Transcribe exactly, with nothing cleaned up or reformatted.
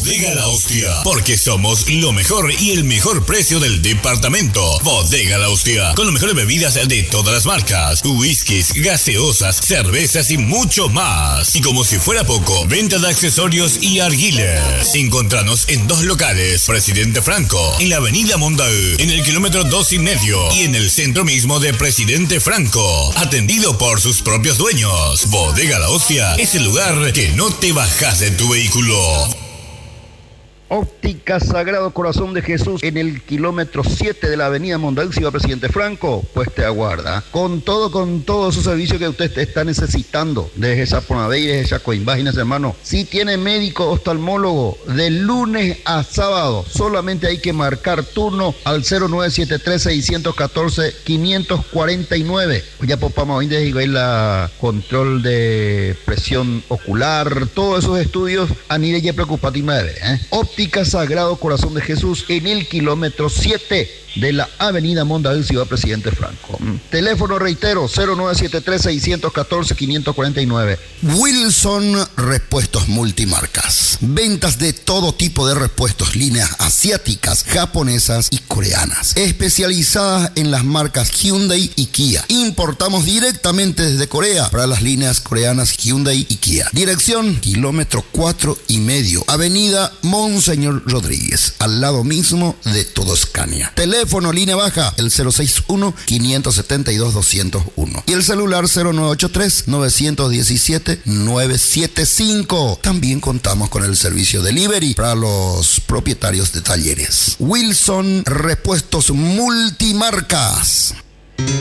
Bodega La Hostia, porque somos lo mejor y el mejor precio del departamento. Bodega La Hostia, con las mejores bebidas de todas las marcas, whiskies, gaseosas, cervezas y mucho más. Y como si fuera poco, venta de accesorios y arguiles. Encontranos en dos locales: Presidente Franco, en la avenida Mondaú, en el kilómetro dos y medio, y en el centro mismo de Presidente Franco, atendido por sus propios dueños. Bodega La Hostia es el lugar que no te bajas de tu vehículo. Óptica Sagrado Corazón de Jesús en el kilómetro siete de la avenida Mondaú, Ciudad Presidente Franco, pues te aguarda con todo, con todo su servicio que usted está necesitando, desde Saponabey, desde Chacoimbáginas, hermano. Si tiene médico oftalmólogo de lunes a sábado, solamente hay que marcar turno al cero nueve siete tres, seis uno cuatro, cinco cuatro nueve. Ya popamos hoy desde la control de presión ocular, todos esos estudios a nivel de preocupativa, ¿eh? Óptica Sagrado Corazón de Jesús en el kilómetro siete de la avenida Mondaú, Ciudad Presidente Franco. Teléfono, reitero, cero nueve siete tres, seis uno cuatro, cinco cuatro nueve. Wilson Repuestos Multimarcas. Ventas de todo tipo de repuestos, líneas asiáticas, japonesas y coreanas. Especializadas en las marcas Hyundai y Kia. Importamos directamente desde Corea para las líneas coreanas Hyundai y Kia. Dirección, kilómetro cuatro y medio. Avenida Monseñor Rodríguez, al lado mismo de Todoscania. Teléfono Teléfono línea baja, el cero seis uno, cinco siete dos, dos cero uno. Y el celular cero nueve ocho tres, nueve uno siete, nueve siete cinco. También contamos con el servicio delivery para los propietarios de talleres. Wilson Repuestos Multimarcas.